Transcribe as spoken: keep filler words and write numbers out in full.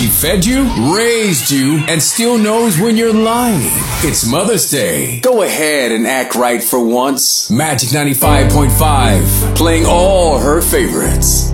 She fed you, raised you, and still knows when you're lying. It's Mother's Day. Go ahead and act right for once. Magic ninety-five point five, playing all her favorites.